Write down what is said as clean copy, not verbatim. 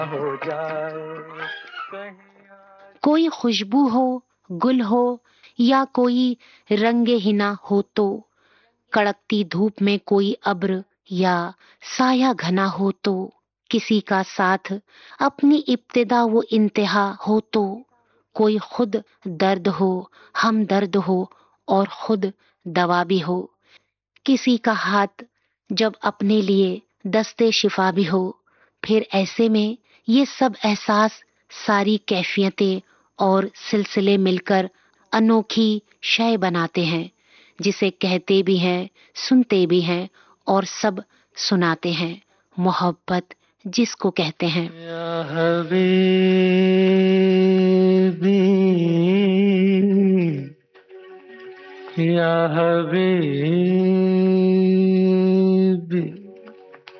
हो जाए कहीं। कोई खुशबू हो, गुल हो या कोई रंगे हिना हो तो, कड़कती धूप में कोई अब्र या साया घना हो तो, किसी का साथ अपनी इब्तिदा वो इंतहा हो तो, कोई खुद दर्द हो, हम दर्द हो और खुद दवा भी हो, किसी का हाथ जब अपने लिए दस्ते शिफा भी हो, फिर ऐसे में ये सब एहसास, सारी कैफियतें और सिलसिले मिलकर अनोखी शय बनाते हैं, जिसे कहते भी हैं, सुनते भी हैं और सब सुनाते हैं। मोहब्बत जिसको कहते हैं। या हबीबी, या हबीबी।